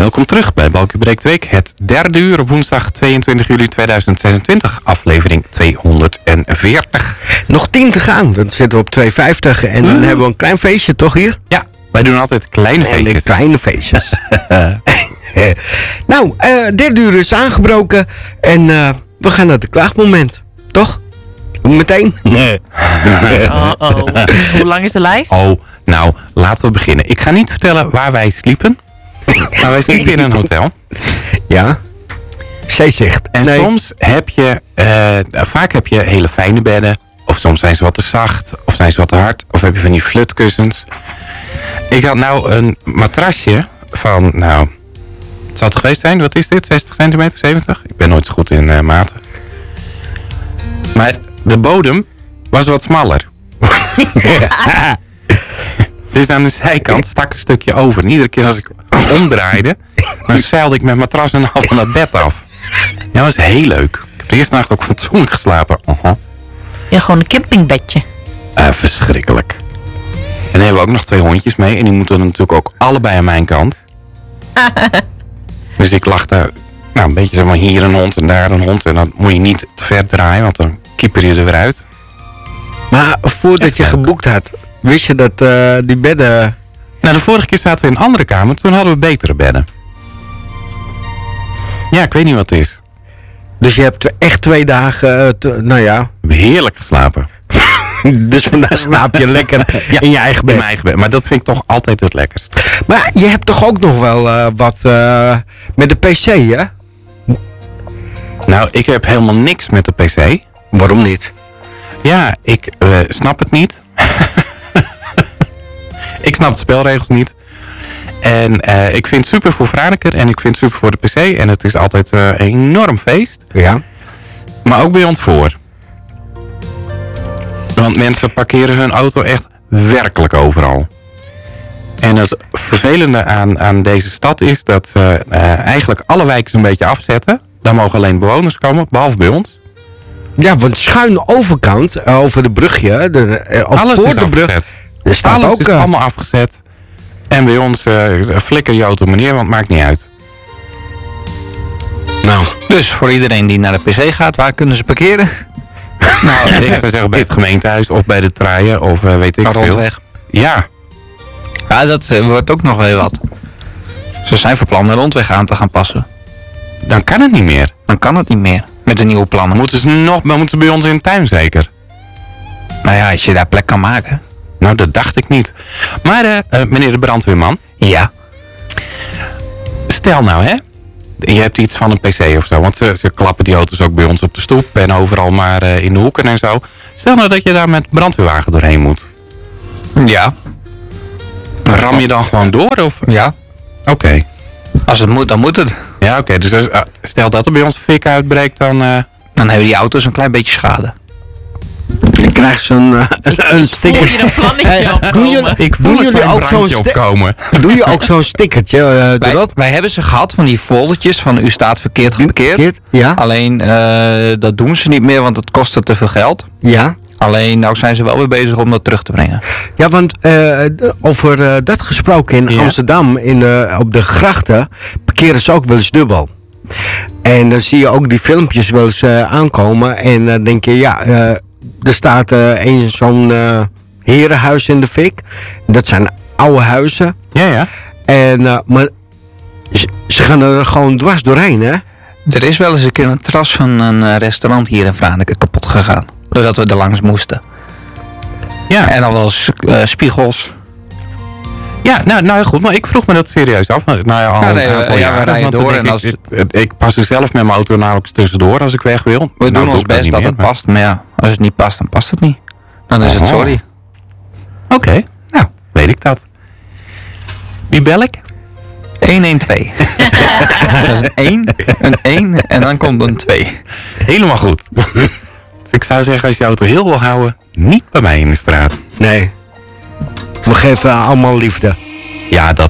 Welkom terug bij Balkje Breekt Week. Het derde uur op woensdag 22 juli 2026. Aflevering 240. Nog 10 te gaan. Dan zitten we op 250. En dan hebben we een klein feestje toch hier? Ja, wij doen altijd kleine feestjes. En kleine feestjes. Nou, derde uur is aangebroken. En we gaan naar het klaagmoment. Toch? Meteen? Nee. Hoe lang is de lijst? Oh, nou, laten we beginnen. Ik ga niet vertellen waar wij sliepen. Maar wij sliepen in een hotel. Ja. Zeezicht. En soms heb je, vaak heb je hele fijne bedden. Of soms zijn ze wat te zacht. Of zijn ze wat te hard. Of heb je van die flutkussens. Ik had nou een matrasje van, nou, het zal het geweest zijn. Wat is dit? 60 centimeter, 70? Ik ben nooit zo goed in maten. Maar de bodem was wat smaller. Dus aan de zijkant stak een stukje over. En iedere keer als ik omdraaide, dan zeilde ik met matras en al van het bed af. Ja, dat was heel leuk. Ik heb de eerste nacht ook fatsoenlijk geslapen. Ja, gewoon een campingbedje. Verschrikkelijk. En dan hebben we ook nog 2 hondjes mee. En die moeten natuurlijk ook allebei aan mijn kant. Dus ik lag daar, nou, een beetje zeg maar hier een hond en daar een hond. En dan moet je niet te ver draaien, want dan kieper je er weer uit. Maar voordat je geboekt had, wist je dat die bedden... Nou, de vorige keer zaten we in een andere kamer. Toen hadden we betere bedden. Ja, ik weet niet wat het is. Dus je hebt echt 2 dagen, nou ja... We hebben heerlijk geslapen. Dus vandaag slaap je lekker in je eigen bed. In mijn eigen bed. Maar dat vind ik toch altijd het lekkerst. Maar je hebt toch ook nog wel wat met de PC, hè? Nou, ik heb helemaal niks met de PC. Waarom niet? Ja, ik snap het niet. Ik snap de spelregels niet. En ik vind het super voor Franeker en ik vind het super voor de PC. En het is altijd een enorm feest. Ja. Maar ook bij ons voor. Want mensen parkeren hun auto echt werkelijk overal. En het vervelende aan deze stad is dat ze eigenlijk alle wijken zo'n beetje afzetten. Daar mogen alleen bewoners komen, behalve bij ons. Ja, want schuin overkant, over de brugje, of alles voor is de afgezet. brug, er staat Alles ook... is allemaal afgezet. En bij ons flikker je auto meneer, want het maakt niet uit. Nou, Dus voor iedereen die naar de PC gaat, waar kunnen ze parkeren? Nou, ik zou zeggen bij het gemeentehuis of bij de treien of weet ik veel. Rondweg. Ja, Ja, dat wordt ook nog wel wat. Ze zijn van plan de rondweg aan te gaan passen. dan kan het niet meer. Dan kan het niet meer. Met de nieuwe plannen. Moeten ze bij ons in de tuin zeker? Nou ja, als je daar plek kan maken. Nou, dat dacht ik niet. Maar meneer de brandweerman, Ja. stel nou hè, je hebt iets van een PC of zo. Want ze klappen die auto's ook bij ons op de stoep en overal maar in de hoeken en zo. Stel nou dat je daar met brandweerwagen doorheen moet. Ja. Ram je dan gewoon door? Of? Ja. Oké. Als het moet, dan moet het. Ja, oké. Dus stel dat er bij ons fik uitbreekt, dan... Dan hebben die auto's een klein beetje schade. je krijgt zo'n een sticker. Voel je een plannetje opkomen? Ik voel Doen een jullie klein ook zo'n brandje opkomen. Doe je ook zo'n stickertje erop? Wij hebben ze gehad van die foldertjes van u staat verkeerd geparkeerd. Ja? Alleen dat doen ze niet meer, want het kostte te veel geld. Ja. Alleen nou zijn ze wel weer bezig om dat terug te brengen. Ja, want over dat gesproken in Ja. Amsterdam, op de grachten, parkeren ze ook wel eens dubbel. En dan zie je ook die filmpjes wel eens aankomen. En dan denk je, ja, er staat zo'n herenhuis in de fik. Dat zijn oude huizen. Ja. En, maar ze gaan er gewoon dwars doorheen, hè? Er is wel eens een keer een terras van een restaurant hier in Franeker kapot gegaan. Doordat we er langs moesten. Ja. En dan wel spiegels. Ja, nou goed, maar ik vroeg me dat serieus af. Nou ja, al Ja, nee, een aantal we jaren, rijden want dan door denk en als- ik pas er zelf met mijn auto nauwelijks tussendoor als ik weg wil. We Nou, doen doe ons ik best niet dat meer, het maar- past. Maar ja, als het niet past, dan past het niet. Dan is het Oh. sorry. Oké, nou, weet ik dat. Wie bel ik? 112. Dat is een 1 en dan komt een 2. Helemaal goed. Dus ik zou zeggen, als je auto heel wil houden, niet bij mij in de straat. Nee. We geven allemaal liefde. Ja, dat